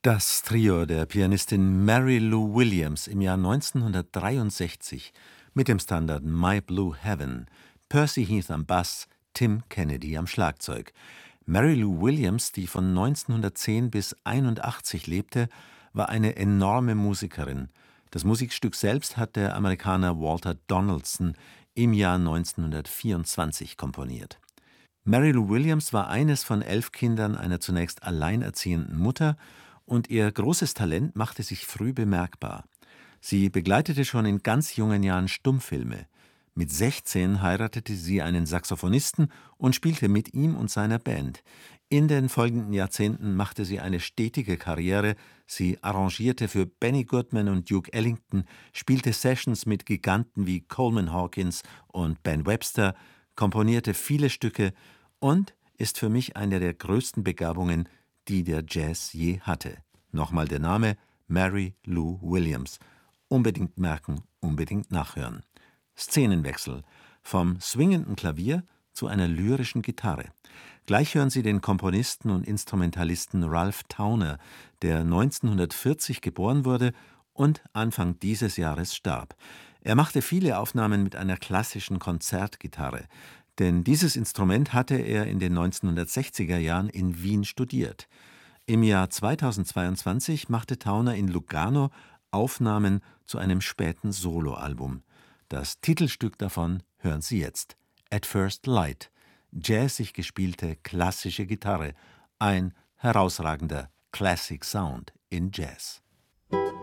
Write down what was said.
Das Trio der Pianistin Mary Lou Williams im Jahr 1963 mit dem Standard My Blue Heaven, Percy Heath am Bass, Tim Kennedy am Schlagzeug. Mary Lou Williams, die von 1910 bis 1981 lebte, war eine enorme Musikerin. Das Musikstück selbst hat der Amerikaner Walter Donaldson im Jahr 1924 komponiert. Mary Lou Williams war eines von 11 Kindern einer zunächst alleinerziehenden Mutter und ihr großes Talent machte sich früh bemerkbar. Sie begleitete schon in ganz jungen Jahren Stummfilme. Mit 16 heiratete sie einen Saxophonisten und spielte mit ihm und seiner Band. In den folgenden Jahrzehnten machte sie eine stetige Karriere. Sie arrangierte für Benny Goodman und Duke Ellington, spielte Sessions mit Giganten wie Coleman Hawkins und Ben Webster, komponierte viele Stücke und ist für mich eine der größten Begabungen, die der Jazz je hatte. Nochmal der Name: Mary Lou Williams. Unbedingt merken, unbedingt nachhören. Szenenwechsel vom swingenden Klavier zu einer lyrischen Gitarre. Gleich hören Sie den Komponisten und Instrumentalisten Ralph Towner, der 1940 geboren wurde und Anfang dieses Jahres starb. Er machte viele Aufnahmen mit einer klassischen Konzertgitarre, denn dieses Instrument hatte er in den 1960er Jahren in Wien studiert. Im Jahr 2022 machte Towner in Lugano Aufnahmen zu einem späten Soloalbum. Das Titelstück davon hören Sie jetzt: At First Light, jazzig gespielte klassische Gitarre, ein herausragender Classic Sound in Jazz.